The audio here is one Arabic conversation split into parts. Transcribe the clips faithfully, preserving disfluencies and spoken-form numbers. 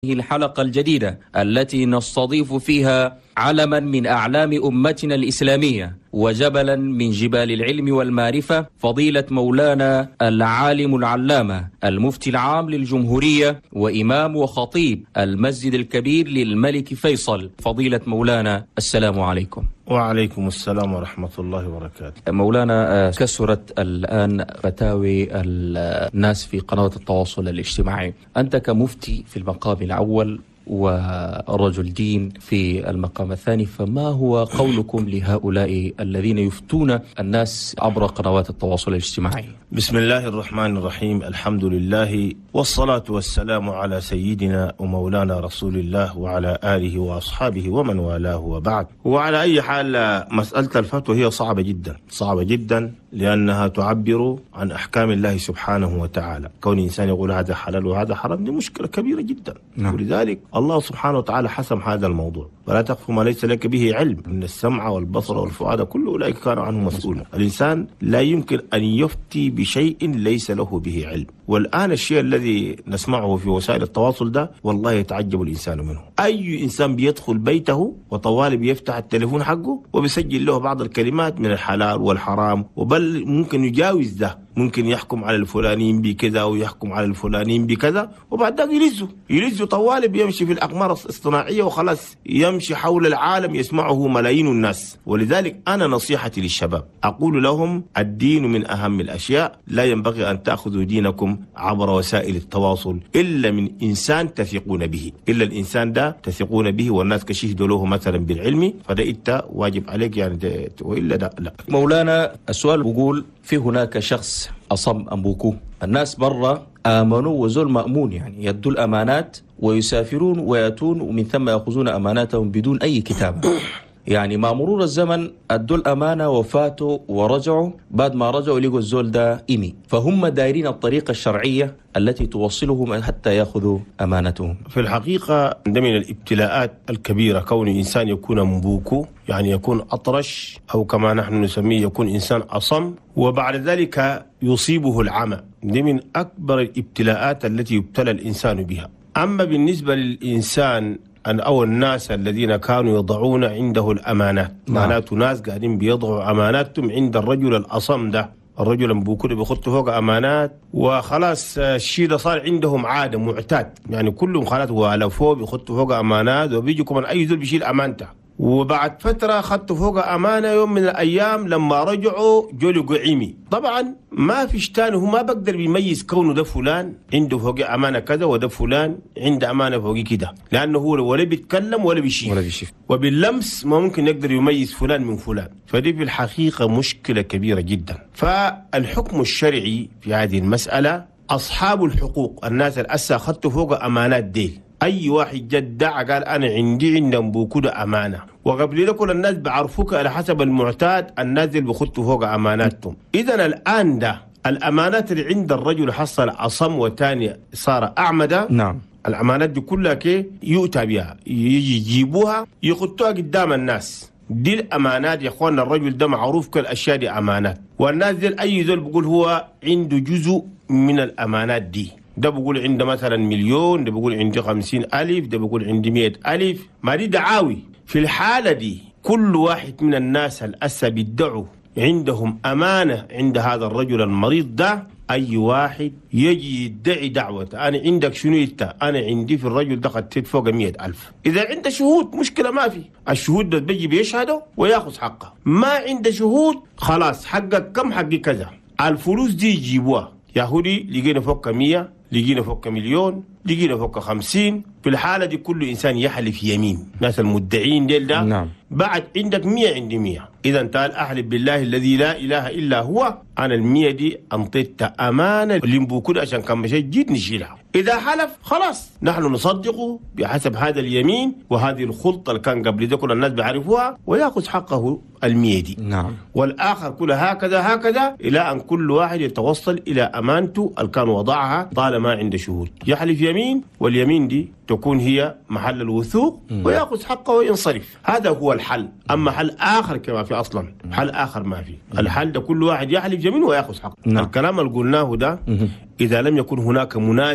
الحلقة الجديدة التي نستضيف فيها علما من أعلام أمتنا الإسلامية وجبلا من جبال العلم والمعرفة، فضيلة مولانا العالم العلامة المفتي العام للجمهورية وإمام وخطيب المسجد الكبير للملك فيصل، فضيلة مولانا السلام عليكم. وعليكم السلام ورحمة الله وبركاته. مولانا، كثرت الآن فتاوي الناس في قنوات التواصل الاجتماعي، أنت كمفتي في المقام الأول ورجل دين في المقام الثاني، فما هو قولكم لهؤلاء الذين يفتون الناس عبر قنوات التواصل الاجتماعي؟ بسم الله الرحمن الرحيم، الحمد لله والصلاة والسلام على سيدنا ومولانا رسول الله وعلى آله وأصحابه ومن والاه وبعد. وعلى أي حال مسألة الفتوى هي صعبة جدا صعبة جدا لأنها تعبر عن أحكام الله سبحانه وتعالى. كون إنسان يقول هذا حلال وهذا حرام دي مشكلة كبيرة جدا. نعم. ولذلك الله سبحانه وتعالى حسم هذا الموضوع، ولا تقف ما ليس لك به علم، إن السمع والبصر والفؤاد كل أولئك كانوا عنه مسؤولا. الإنسان لا يمكن أن يفتي بشيء ليس له به علم. والآن الشيء الذي نسمعه في وسائل التواصل ده والله يتعجب الإنسان منه. أي إنسان بيدخل بيته وطوالي بيفتح التليفون حقه وبيسجل له بعض الكلمات من الحلال والحرام، وبل ممكن يجاوز ده، ممكن يحكم على الفلانين بكذا ويحكم على الفلانين بكذا، وبعد ذلك يلزوا يلزوا طوالي بيمشي في الأقمار الاصطناعية وخلاص يمشي حول العالم يسمعه ملايين الناس. ولذلك أنا نصيحتي للشباب أقول لهم الدين من أهم الأشياء، لا ينبغي أن تأخذوا دينكم عبر وسائل التواصل إلا من إنسان تثقون به، إلا الإنسان ده تثقون به والناس كشهدوا له مثلا بالعلم، فده إنت واجب عليك يعني، وإلا ده لا. مولانا، السؤال بيقول في هناك شخص أصم أنبوكو، الناس برا آمنوا وزول مأمون، يعني يدوا الأمانات ويسافرون ويأتون ومن ثم يأخذون أماناتهم بدون أي كتابة. يعني مع مرور الزمن أدوا الأمانة وفاتوا ورجعوا، بعد ما رجعوا لقوا الزول ده إمي، فهم دايرين الطريقة الشرعية التي توصلهم حتى يأخذوا أمانتهم. في الحقيقة ده من الابتلاءات الكبيرة كون إنسان يكون منبوكو، يعني يكون أطرش، أو كما نحن نسميه يكون إنسان أصم وبعد ذلك يصيبه العمى. ده من أكبر الابتلاءات التي يبتلى الإنسان بها. أما بالنسبة للإنسان أن أو الناس الذين كانوا يضعون عنده الأمانات، معناته ناس قاعدين بيضعوا أماناتهم عند الرجل الأصم ده، الرجل المبوكو بيخطوا فوق أمانات وخلاص الشيء ده صار عندهم عادة معتاد، يعني كلهم خلاص والفوق بيخطوا فوق أمانات وبيجوا كمان أي زول بيشيل أمانته. وبعد فترة خدتوا فوق أمانة، يوم من الأيام لما رجعوا جولوا قعيمي. طبعا ما فيش تاني، هو ما بقدر بيميز كونه ده فلان عنده فوق أمانة كذا وده فلان عنده أمانة فوق كده، لأنه هو ولا بيتكلم ولا بيشيف ولا بيشيف وباللمس ما ممكن يقدر يميز فلان من فلان. فدي في الحقيقة مشكلة كبيرة جدا. فالحكم الشرعي في هذه المسألة أصحاب الحقوق، الناس الأسا خدتوا فوق أمانات ديل، أي واحد جدع قال أنا عندي عندهم بوكود أمانة، وقبل ده كل الناس بعرفوك على حسب المعتاد، الناس اللي بخطوا فوق أماناتهم. إذن الآن ده الأمانات اللي عند الرجل حصل عصم وتاني صار أعمى، نعم، الأمانات دي كلها كي يؤتى بها، يجي يجيبوها يخطوها قدام الناس. دي الأمانات يا أخوانا، الرجل ده معروف كالأشياء دي أمانات، والناس دي أي ذل بقول هو عنده جزء من الأمانات دي. ده بقول عنده مثلا مليون، ده بقول عندي خمسين ألف، ده بقول عندي مئة ألف، ما دي دعاوي. في الحالة دي كل واحد من الناس الأسى بيدعوا عندهم أمانة عند هذا الرجل المريض ده، أي واحد يجي يدعي دعوة أنا عندك شنو إنت، أنا عندي في الرجل ده قد فوق مئة ألف. إذا عنده شهود مشكلة ما في، الشهود ده بيجي بيشهدوا وياخذ حقه. ما عنده شهود خلاص حقك كم، حقي كذا، الفلوس دي يجيبوها. يهودي لقينا فوق مية، لقينا فوق مليون، لقينا فوق خمسين. في الحالة دي كل إنسان يحلف يمين، ناس المدعين ديل ده، نعم، بعد عندك مية عندي مية، إذا تعال أحلف بالله الذي لا إله إلا هو أنا المية دي أنطيت أمانة اللي مبوكود عشان كان مشي جيت نشيلها. إذا حلف خلاص نحن نصدقه بحسب هذا اليمين وهذه الخلطة اللي كان قبل ده كل الناس بيعرفوها، ويأخذ حقه المية دي، نعم، والآخر كلها هكذا هكذا إلى أن كل واحد يتوصل إلى أمانته اللي كان وضعها طالما عنده شهود. يحلف يمين واليمين دي تكون هي محل الوثوق ويأخذ حقه وينصرف. هذا هو الحل. أما حل آخر كما في أصلا حل آخر ما في. الحل ده كل واحد يحلف يمين ويأخذ حقه. الكلام اللي قلناه ده إذا لم يكن هناك منازع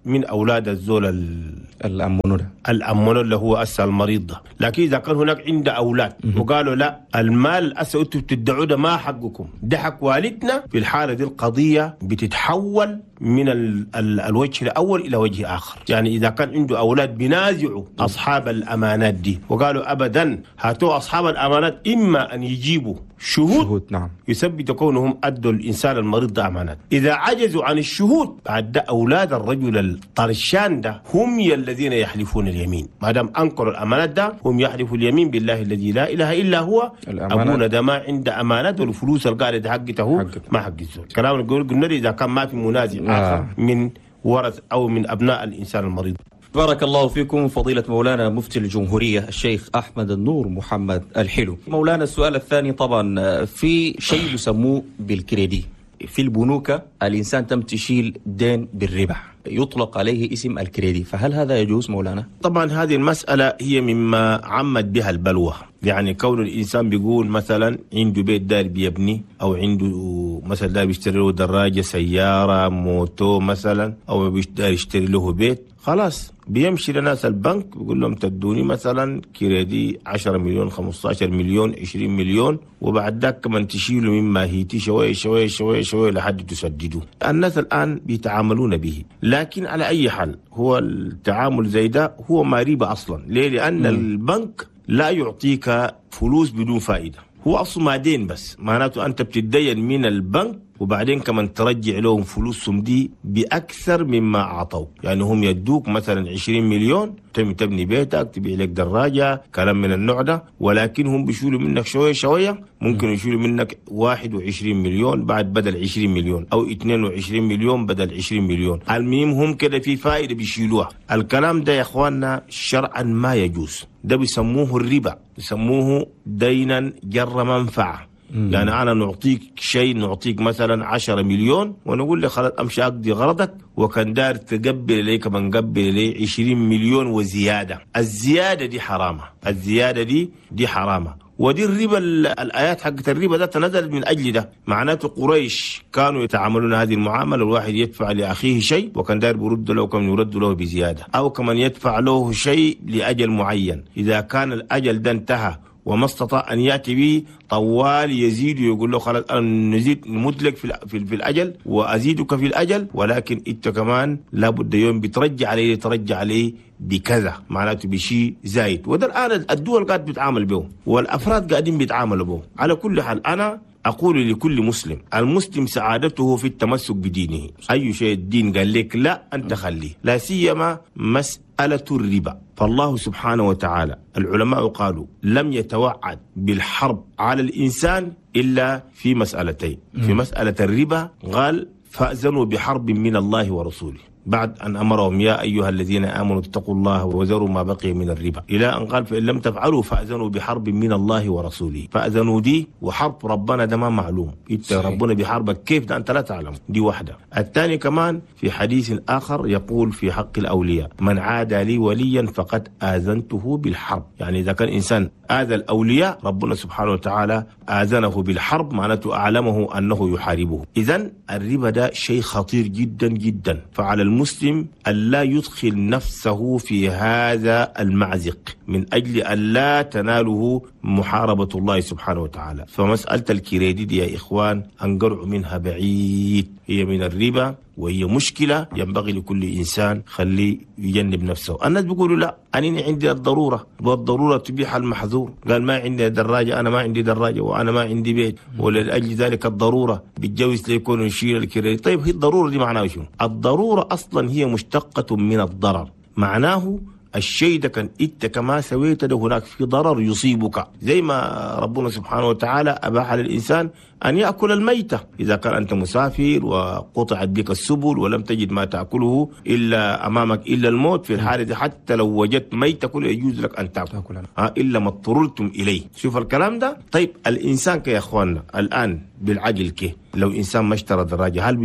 من أولاد الزول الأمونو الأمونو اللي هو أسا المريض ده. لكن إذا كان هناك عنده أولاد وقالوا لا المال الأسا أنتوا بتدعوا ده ما حقكم، ده حق والدنا، في الحالة دي القضية بتتحول من ال ال الوجه الأول إلى وجه آخر. يعني إذا كان عنده أولاد بينازعوا أصحاب الأمانات دي وقالوا أبدا هاتوا أصحاب الأمانات إما أن يجيبوا شهود, شهود نعم. يثبت كونهم أدوا الإنسان المريض ده أمانات. إذا عجزوا عن الشهود بعد ده أولاد الرجل الطرشان ده هم الذين يحلفون اليمين، ما دام أنكروا الأمانات ده هم يحلفوا اليمين بالله الذي لا إله إلا هو أبونا ده ما عنده أمانات والفلوس القاعدة حقته ما حق الزول. كلام نقول قلنا إذا كان ما في منازع آخر آه. من ورث أو من أبناء الإنسان المريض. بارك الله فيكم فضيلة مولانا مفتي الجمهورية الشيخ أحمد النور محمد الحلو. مولانا السؤال الثاني، طبعا في شيء يسموه بالكريدي في البنوك، الإنسان تم تشيل دين بالربا يطلق عليه اسم الكريدي، فهل هذا يجوز مولانا؟ طبعا هذه المسألة هي مما عمد بها البلوى. يعني كون الإنسان بيقول مثلا عنده بيت دار بيبني أو عنده مثلا دار بيشتري له دراجة سيارة موتو مثلا أو بيشتري يشتري له بيت، خلاص بيمشي لناس البنك بيقول لهم تدوني مثلا كريدي عشرة مليون خمسة عشر مليون عشرين مليون، وبعد ذاك كمان تشيلوا من ماهيتي شوية شوية شوية شوية لحد تسددوا. الناس الآن بيتعاملون به، لكن على أي حال هو التعامل زي ده هو ما ريبة أصلا. ليه؟ لأن م. البنك لا يعطيك فلوس بدون فائدة، هو أصلا ما دين بس، معناته أنت بتدين من البنك وبعدين كمان ترجع لهم فلوسهم دي بأكثر مما أعطوا. يعني هم يدوك مثلا عشرين مليون تبني بيتك تبيع لك دراجة كلام من النوع ده، ولكن هم بيشيلوا منك شوية شوية، ممكن يشيلوا منك واحد وعشرين مليون بعد بدل عشرين مليون أو اثنين وعشرين مليون بدل عشرين مليون. المهم هم كده في فائدة بيشيلوها. الكلام ده يا إخواننا شرعا ما يجوز، ده بيسموه الربا، بيسموه دينا جر منفعة. يعني أنا نعطيك شيء، نعطيك مثلا عشرة مليون ونقول لك خلاص أمشي أقضي غرضك، وكان دار تقبل لي كمان قبل لي عشرين مليون وزيادة. الزيادة دي حرامة، الزيادة دي دي حرامة. ودي الربا، الآيات حقت الربا ده تنزلت من أجل ده. معناته قريش كانوا يتعاملون هذه المعاملة، الواحد يدفع لأخيه شيء وكان داير برد له وكان يرد له بزيادة، أو كمان يدفع له شيء لأجل معين، إذا كان الأجل ده انتهى وما استطاع أن يأتي به طوال يزيد ويقول له خلاص أنا نزيد نمدلك في, في, في الأجل وأزيدك في الأجل، ولكن إنت كمان لابد يوم بترجع عليه ترجع عليه بكذا، معناته بشيء زايد. وده الآن الدول قاعد بتعامل به والأفراد قاعدين بيتعاملوا به. على كل حال أنا أقول لكل مسلم، المسلم سعادته في التمسك بدينه. أي شيء الدين قال لك لا أنت خليه، لا سيما مسألة الربا. فالله سبحانه وتعالى العلماء قالوا لم يتوعد بالحرب على الإنسان إلا في مسألتين. في مسألة الربا قال فأذنوا بحرب من الله ورسوله، بعد أن أمرهم يا أيها الذين آمنوا اتقوا الله وذروا ما بقي من الربا، إلى أن قال فإن لم تفعلوا فأذنوا بحرب من الله ورسوله. فأذنوا دي وحرب ربنا ده ما معلوم، إنت ربنا بحربك كيف ده أنت لا تعلم. دي واحدة. الثاني كمان في حديث آخر يقول في حق الأولياء من عادى لي وليا فقد آذنته بالحرب. يعني إذا كان إنسان آذى الأولياء ربنا سبحانه وتعالى آذنه بالحرب، معناته أعلمه أنه يحاربه. إذن الربا ده شيء خطير جدا جدا، فعلى المسلم ألا يدخل نفسه في هذا المعزق من أجل ألا تناله محاربة الله سبحانه وتعالى. فمسألة الكريديت يا إخوان أنقرع منها بعيد، هي من الربا وهي مشكلة ينبغي لكل إنسان خليه يجنب نفسه. الناس بيقولوا لا أنا عندي الضرورة والضرورة تبيح المحظور. قال ما عندي دراجة، أنا ما عندي دراجة وأنا ما عندي بيت، ولأجل ذلك الضرورة بتجوز ليكون يشيل الكريديت. طيب هي الضرورة دي معناها شو؟ الضرورة أصلا هي مشتقة من الضرر، معناه الشيء ده كان انت كما سويت ده هناك في ضرر يصيبك، زي ما ربنا سبحانه وتعالى أباح للإنسان أن يأكل الميتة. إذا كان أنت مسافر وقطعت بك السبل ولم تجد ما تأكله إلا أمامك إلا الموت، في الحالة دي حتى لو وجدت ميتة كل يجوز لك أن تأكل ها إلا ما اضطررتم إليه. شوف الكلام ده. طيب الإنسان كي يا أخواننا الآن بالعجل كي لو إنسان ما اشترى دراجة هل بيموت؟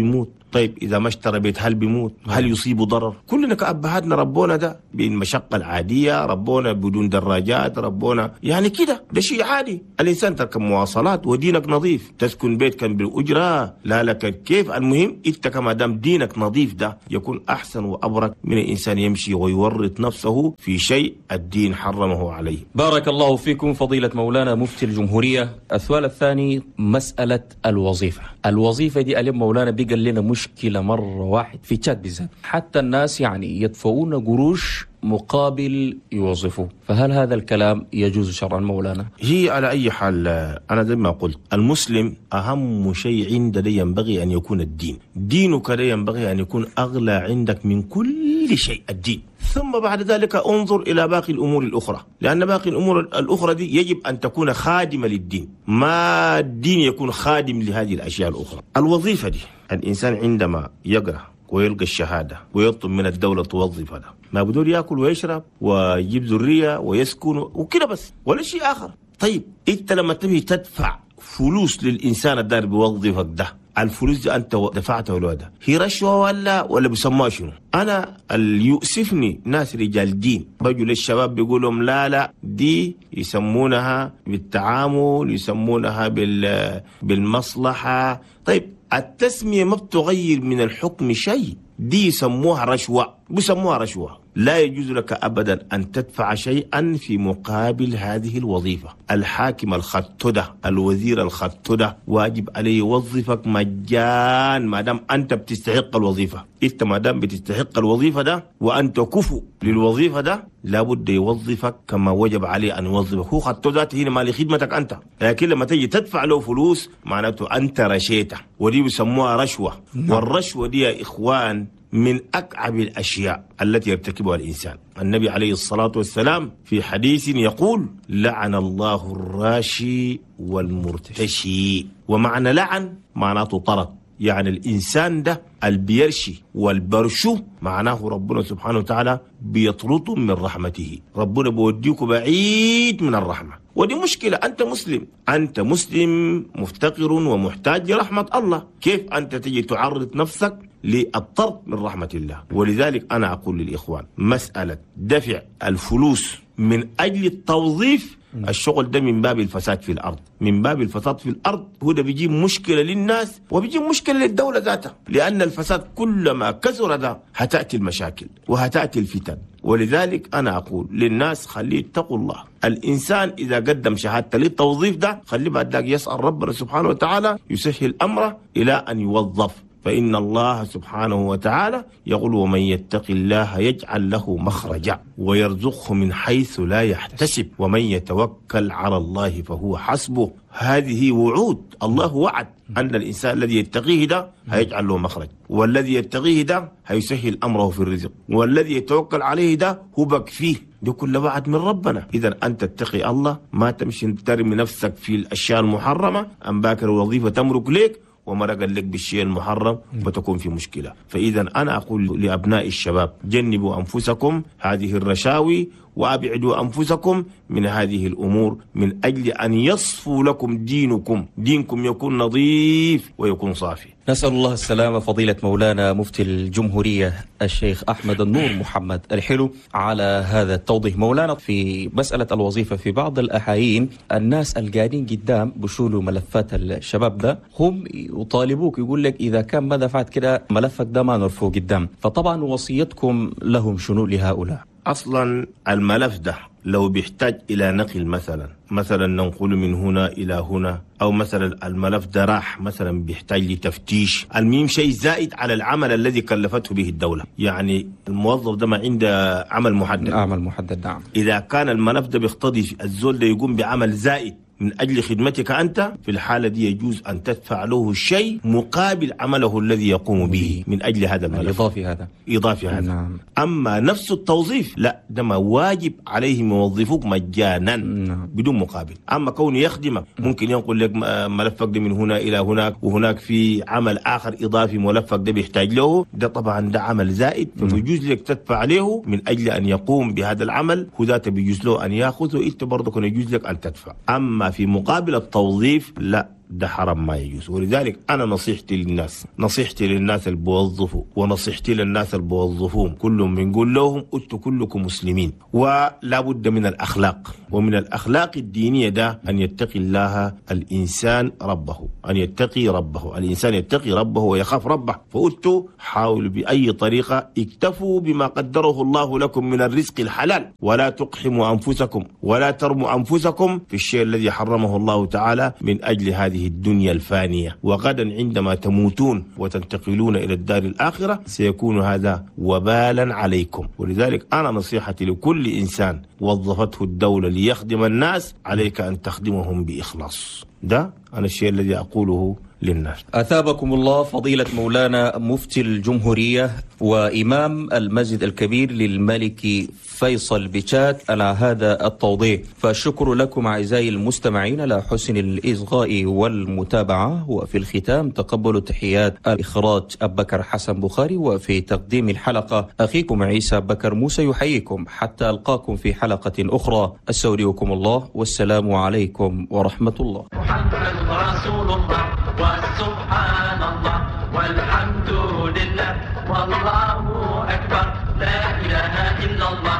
طيب إذا ما اشترى بيت هل بيموت؟ هل يصيبه ضرر؟ كلنا كأبهاتنا ربونا ده بالمشقة العادية، ربونا بدون دراجات، ربونا يعني كده، ده شيء عادي. الإنسان تركب مواصلات ودينك نظيف، تسكن بيت كان بالأجرة لا لك كيف، المهم أنت كما دام دينك نظيف ده يكون أحسن وأبرك من الإنسان يمشي ويورط نفسه في شيء الدين حرمه عليه. بارك الله فيكم فضيلة مولانا مفتي الجمهورية. السؤال الثاني مسألة الوظيفة. الوظيفة دي ألم مولانا بيقل لنا مشكلة مرة واحد في تشاد بالذات، حتى الناس يعني يدفعون قروش مقابل يوظفوه، فهل هذا الكلام يجوز شرعا مولانا؟ هي على أي حال أنا زي ما قلت المسلم أهم شيء عنده ينبغي أن يكون الدين. دينك لا ينبغي أن يكون أغلى عندك من كل شيء الدين، ثم بعد ذلك انظر إلى باقي الأمور الأخرى، لأن باقي الأمور الأخرى دي يجب أن تكون خادمة للدين، ما الدين يكون خادم لهذه الأشياء الأخرى. الوظيفة دي الإنسان عندما يقرأ ويلقى الشهادة ويطلب من الدولة توظف هذا، ما بدور يأكل ويشرب ويجيب ذرية ويسكن وكده بس ولا شيء آخر. طيب أنت لما تبي تدفع فلوس للإنسان الدار بيوظفك ده، الفلوس دي أنت دفعتها ولا ده هي رشوة ولا ولا بيسموها شنو؟ أنا اللي يؤسفني ناس رجال دين بيجوا للشباب بيقولهم لا لا دي يسمونها بالتعامل، يسمونها بال بالمصلحة. طيب التسمية ما بتغير من الحكم شيء، دي يسموها رشوة، بيسموها رشوة. لا يجوز لك أبدا أن تدفع شيئا في مقابل هذه الوظيفة. الحاكم الخطدة، الوزير الخطدة واجب عليه يوظفك مجان ما دام أنت بتستحق الوظيفة. إنت ما دام بتستحق الوظيفة ده وأنت كفو للوظيفة ده لابد يوظفك كما وجب عليه أن يوظفك. هو خطدة هنا ما لخدمتك أنت، لكن لما تيجي تدفع له فلوس معناته أنت رشيته، ودي بيسموها رشوة. والرشوة دي يا إخوان من أكعب الأشياء التي يرتكبها الإنسان. النبي عليه الصلاة والسلام في حديث يقول لعن الله الراشي والمرتشي. ومعنى لعن معناته طرد، يعني الإنسان ده البيرشي والبرشو معناه ربنا سبحانه وتعالى بيطرده من رحمته، ربنا بيوديك بعيد من الرحمة. ودي مشكلة. أنت مسلم، أنت مسلم مفتقر ومحتاج لرحمة الله، كيف أنت تجي تعرض نفسك للطرد من رحمة الله؟ ولذلك أنا أقول للإخوان مسألة دفع الفلوس من أجل التوظيف، الشغل ده من باب الفساد في الأرض، من باب الفساد في الأرض. هو ده بيجيب مشكلة للناس وبيجيب مشكلة للدولة ذاتها، لأن الفساد كلما كثر ده هتأتي المشاكل وهتأتي الفتن. ولذلك أنا أقول للناس خليه يتقوا الله. الإنسان إذا قدم شهادة للتوظيف ده خليه بعد ذلك يسأل ربنا سبحانه وتعالى يسهل أمره إلى أن يوظف، فإن الله سبحانه وتعالى يقول ومن يتق الله يجعل له مخرجا ويرزقه من حيث لا يحتسب ومن يتوكل على الله فهو حسبه. هذه وعود، الله وعد أن الإنسان الذي يتقيه ده هيجعل له مخرج، والذي يتقيه ده هيسهل أمره في الرزق، والذي يتوكل عليه ده هو بكفيه. ده كل وعد من ربنا. إذا أنت تتقي الله، ما تمشي ترمي نفسك في الأشياء المحرمة، أم باكر وظيفة تمرك لك ومرقا لك بالشيء المحرم وتكون في مشكلة. فإذا أنا أقول لأبناء الشباب جنبوا أنفسكم هذه الرشاوي وأبعدوا أنفسكم من هذه الأمور من أجل أن يصفوا لكم دينكم، دينكم يكون نظيف ويكون صافي. نسأل الله السلامة فضيلة مولانا مفتي الجمهورية الشيخ أحمد النور محمد الحلو على هذا التوضيح. مولانا في مسألة الوظيفة في بعض الأحايين الناس القاعدين قدام بشولوا ملفات الشباب ده هم يطالبوك، يقول لك إذا كان ما دفعت كده ملفك ده ما نرفوه قدام، فطبعا وصيتكم لهم شنو لهؤلاء؟ أصلا الملف ده لو بيحتاج إلى نقل مثلا مثلا ننقل من هنا إلى هنا، أو مثلا الملف ده راح مثلا بيحتاج لتفتيش، المهم شيء زائد على العمل الذي كلفته به الدولة. يعني الموظف ده ما عنده عمل محدد، عمل محدد نعم. إذا كان الملف ده بيقتضي الزول ده يقوم بعمل زائد من أجل خدمتك أنت، في الحالة دي يجوز أن تدفع له شيء مقابل عمله الذي يقوم به من أجل هذا الملف إضافي هذا إضافي هذا نعم. أما نفس التوظيف لا، ده ما واجب عليهم يوظفوك مجانا نعم. بدون مقابل. أما كونه يخدمك ممكن ينقل لك ملفك ده من هنا إلى هناك، وهناك في عمل آخر إضافي ملفك ده بيحتاج له، ده طبعا ده عمل زائد، فبيجوز لك تدفع له من أجل أن يقوم بهذا العمل، وذاته بيجوز له أن يأخذه، إنت برضه كان يجوز لك أن تدفع. أما في مقابل التوظيف لا، ده حرام ما يجوز. ولذلك أنا نصيحتي للناس نصيحتي للناس اللي بوظفوا ونصيحتي للناس اللي بوظفوهم كلهم بنقول لهم أنتوا كلكم مسلمين، ولا بد من الأخلاق، ومن الأخلاق الدينية ده أن يتقي الله الإنسان ربه، أن يتقي ربه، الإنسان يتقي ربه ويخاف ربه. فأنتوا حاولوا بأي طريقة اكتفوا بما قدره الله لكم من الرزق الحلال، ولا تقحموا أنفسكم ولا ترموا أنفسكم في الشيء الذي حرمه الله تعالى من أجل هذه الدنيا الفانية. وغدا عندما تموتون وتنتقلون إلى الدار الآخرة سيكون هذا وبالا عليكم. ولذلك أنا نصيحتي لكل إنسان وظفته الدولة ليخدم الناس عليك أن تخدمهم بإخلاص. ده أنا الشيء الذي أقوله للناس. أثابكم الله فضيلة مولانا مفتي الجمهورية وإمام المسجد الكبير للملك فيصل بشات على هذا التوضيح. فالشكر لكم أعزائي المستمعين على حسن الإصغاء والمتابعة. وفي الختام تقبلوا تحيات الإخراج أبكر حسن بخاري، وفي تقديم الحلقة أخيكم عيسى بكر موسى يحييكم حتى ألقاكم في حلقة أخرى. أستودعكم الله والسلام عليكم ورحمة الله. محمد رسول الله وسبحان الله والحمد لله والله أكبر لا إله إلا الله.